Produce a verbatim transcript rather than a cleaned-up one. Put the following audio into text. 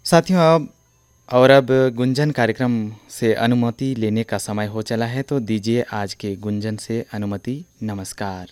साथियों अब और अब गुंजन कार्यक्रम से अनुमति लेने का समय हो चला है, तो दीजिए आज के गुंजन से अनुमति। नमस्कार।